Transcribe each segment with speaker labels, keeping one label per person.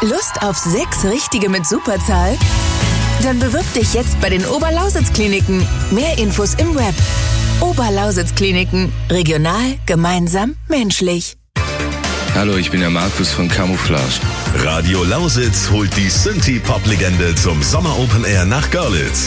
Speaker 1: Lust auf 6 richtige mit Superzahl? Dann bewirb dich jetzt bei den Oberlausitz-Kliniken. Mehr Infos im Web. Oberlausitz-Kliniken. Regional, gemeinsam, menschlich.
Speaker 2: Hallo, ich bin der Markus von Camouflage.
Speaker 3: Radio Lausitz holt die Synthie-Pop-Legende zum Sommer Open Air nach Görlitz.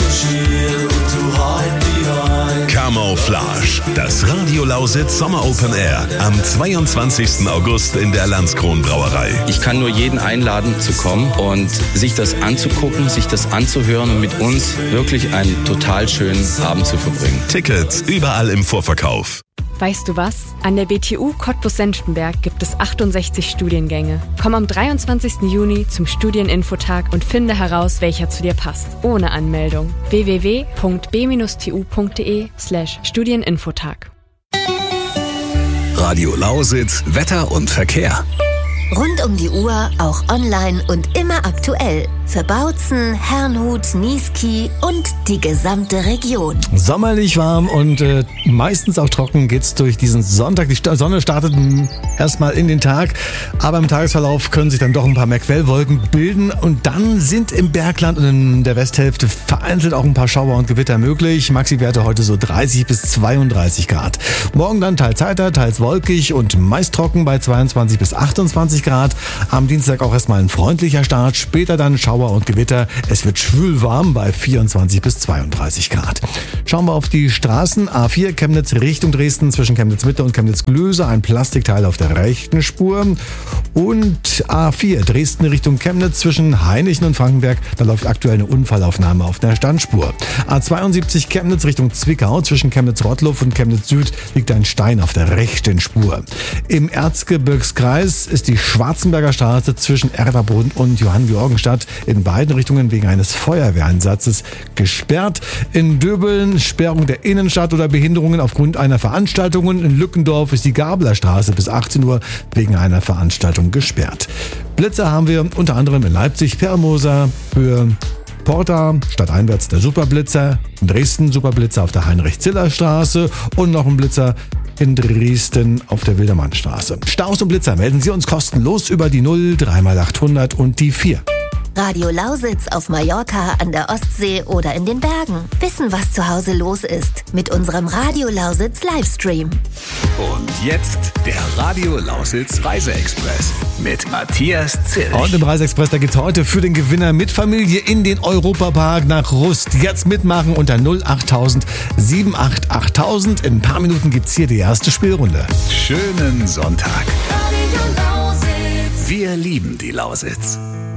Speaker 3: Camouflage, das Radio Lausitz Sommer Open Air am 22. August in der Landskron Brauerei.
Speaker 2: Ich kann nur jeden einladen zu kommen und sich das anzugucken, sich das anzuhören und mit uns wirklich einen total schönen Abend zu verbringen.
Speaker 3: Tickets überall im Vorverkauf.
Speaker 4: Weißt du was? An der BTU Cottbus-Senftenberg gibt es 68 Studiengänge. Komm am 23. Juni zum Studieninfotag und finde heraus, welcher zu dir passt. Ohne Anmeldung. www.b-tu.de/Studieninfotag.
Speaker 3: Radio Lausitz, Wetter und Verkehr.
Speaker 5: Rund um die Uhr, auch online und immer aktuell. Für Bautzen, Herrnhut, Niesky und die gesamte Region.
Speaker 6: Sommerlich warm und meistens auch trocken geht's durch diesen Sonntag. Die Sonne startet erstmal in den Tag, aber im Tagesverlauf können sich dann doch ein paar mehr Quellwolken bilden und dann sind im Bergland und in der Westhälfte vereinzelt auch ein paar Schauer und Gewitter möglich. Maxi-Werte heute so 30 bis 32 Grad. Morgen dann teils heiter, teils wolkig und meist trocken bei 22 bis 28 Grad. Am Dienstag auch erstmal ein freundlicher Start, später dann Schauer und Gewitter. Es wird schwül warm bei 24 bis 32 Grad. Schauen wir auf die Straßen. A4 Chemnitz Richtung Dresden zwischen Chemnitz Mitte und Chemnitz Glöse. Ein Plastikteil auf der rechten Spur. Und A4 Dresden Richtung Chemnitz zwischen Hainichen und Frankenberg. Da läuft aktuell eine Unfallaufnahme auf der Standspur. A72 Chemnitz Richtung Zwickau zwischen Chemnitz-Rottluff und Chemnitz Süd liegt ein Stein auf der rechten Spur. Im Erzgebirgskreis ist die Schwarzenberger Straße zwischen Erderbrunn und Johanngeorgenstadt in beiden Richtungen wegen eines Feuerwehreinsatzes gesperrt. In Döbeln Sperrung der Innenstadt oder Behinderungen aufgrund einer Veranstaltung. In Lückendorf ist die Gablerstraße bis 18 Uhr wegen einer Veranstaltung gesperrt. Blitzer haben wir unter anderem in Leipzig, Perlmoser, Höhe Porta, stadteinwärts der Superblitzer, in Dresden Superblitzer auf der Heinrich-Ziller-Straße und noch ein Blitzer in Dresden auf der Wildermannstraße. Staus und Blitzer melden Sie uns kostenlos über die 0 3x800 und die 4.
Speaker 5: Radio Lausitz auf Mallorca, an der Ostsee oder in den Bergen. Wissen, was zu Hause los ist. Mit unserem Radio Lausitz Livestream.
Speaker 3: Und jetzt der Radio Lausitz Reiseexpress mit Matthias Zilch.
Speaker 6: Und im Reiseexpress, da geht's heute für den Gewinner mit Familie in den Europapark nach Rust. Jetzt mitmachen unter 08000 788 In ein paar Minuten gibt's hier die erste Spielrunde.
Speaker 3: Schönen Sonntag. Wir lieben die Lausitz.